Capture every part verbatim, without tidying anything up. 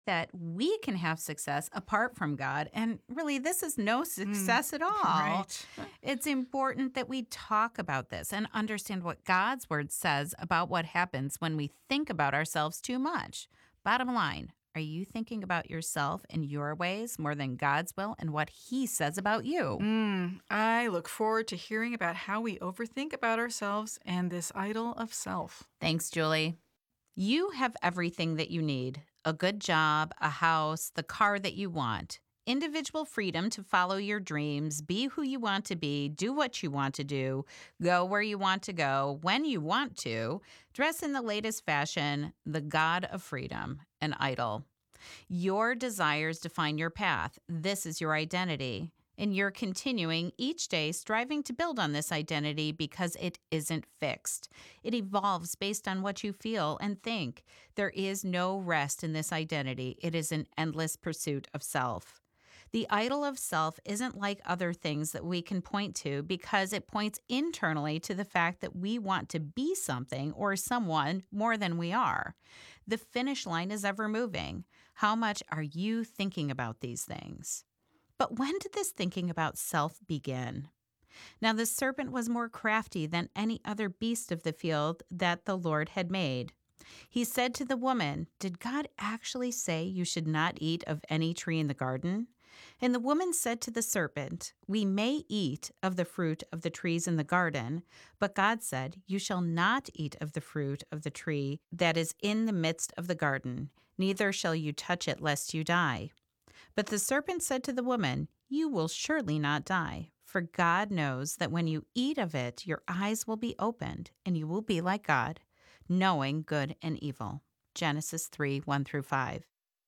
that we can have success apart from God. And really, this is no Mm, success at all. right. It's important that we talk about this and understand what God's word says about what happens when we think about ourselves too much. Bottom line, are you thinking about yourself and your ways more than God's will and what He says about you? Mm, I look forward to hearing about how we overthink about ourselves and this idol of self. Thanks, Julie. You have everything that you need: a good job, a house, the car that you want, individual freedom to follow your dreams, be who you want to be, do what you want to do, go where you want to go, when you want to, dress in the latest fashion, the God of freedom, an idol. Your desires define your path. This is your identity. And you're continuing each day striving to build on this identity because it isn't fixed. It evolves based on what you feel and think. There is no rest in this identity. It is an endless pursuit of self. The idol of self isn't like other things that we can point to because it points internally to the fact that we want to be something or someone more than we are. The finish line is ever moving. How much are you thinking about these things? But when did this thinking about self begin? Now the serpent was more crafty than any other beast of the field that the Lord had made. He said to the woman, "Did God actually say you should not eat of any tree in the garden?" And the woman said to the serpent, "We may eat of the fruit of the trees in the garden, but God said, 'You shall not eat of the fruit of the tree that is in the midst of the garden, neither shall you touch it lest you die.' But the serpent said to the woman, 'You will surely not die, for God knows that when you eat of it, your eyes will be opened, and you will be like God, knowing good and evil.'" Genesis three, one through five.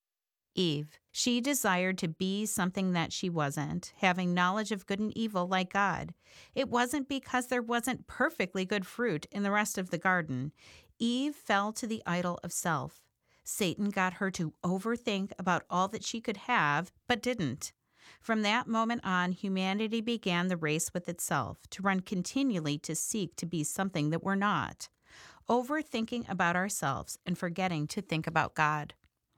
Eve, she desired to be something that she wasn't, having knowledge of good and evil like God. It wasn't because there wasn't perfectly good fruit in the rest of the garden. Eve fell to the idol of self. Satan got her to overthink about all that she could have, but didn't. From that moment on, humanity began the race with itself, to run continually to seek to be something that we're not. Overthinking about ourselves and forgetting to think about God.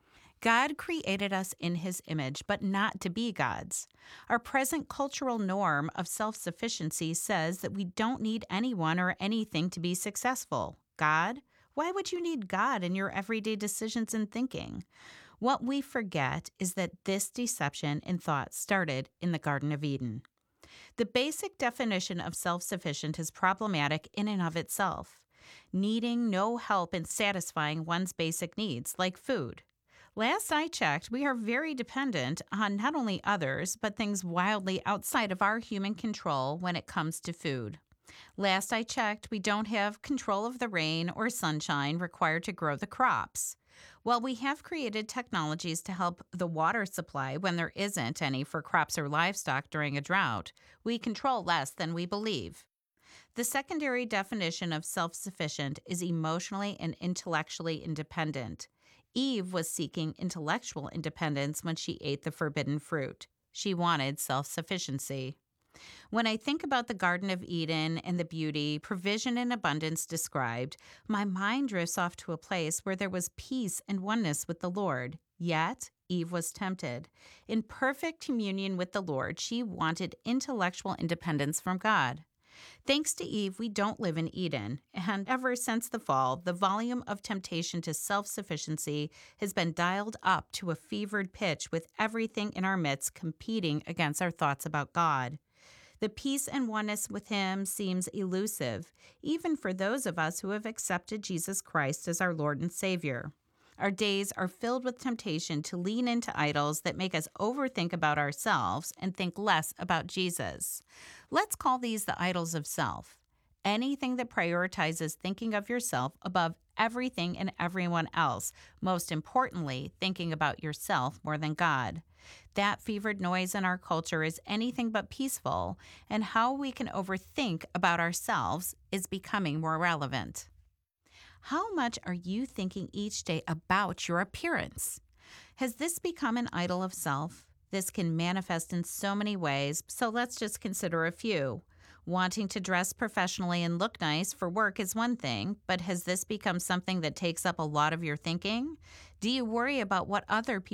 God created us in His image, but not to be gods. Our present cultural norm of self-sufficiency says that we don't need anyone or anything to be successful. God? Why would you need God in your everyday decisions and thinking? What we forget is that this deception in thought started in the Garden of Eden. The basic definition of self-sufficient is problematic in and of itself, needing no help in satisfying one's basic needs, like food. Last I checked, we are very dependent on not only others, but things wildly outside of our human control when it comes to food. Last I checked, we don't have control of the rain or sunshine required to grow the crops. While we have created technologies to help the water supply when there isn't any for crops or livestock during a drought, we control less than we believe. The secondary definition of self-sufficient is emotionally and intellectually independent. Eve was seeking intellectual independence when she ate the forbidden fruit. She wanted self-sufficiency. When I think about the Garden of Eden and the beauty, provision, and abundance described, my mind drifts off to a place where there was peace and oneness with the Lord. Yet, Eve was tempted. In perfect communion with the Lord, she wanted intellectual independence from God. Thanks to Eve, we don't live in Eden, and ever since the fall, the volume of temptation to self-sufficiency has been dialed up to a fevered pitch with everything in our midst competing against our thoughts about God. The peace and oneness with Him seems elusive, even for those of us who have accepted Jesus Christ as our Lord and Savior. Our days are filled with temptation to lean into idols that make us overthink about ourselves and think less about Jesus. Let's call these the idols of self. Anything that prioritizes thinking of yourself above everything and everyone else, most importantly, thinking about yourself more than God. That fevered noise in our culture is anything but peaceful, and how we can overthink about ourselves is becoming more relevant. How much are you thinking each day about your appearance? Has this become an idol of self? This can manifest in so many ways, so let's just consider a few. Wanting to dress professionally and look nice for work is one thing, but has this become something that takes up a lot of your thinking? Do you worry about what other people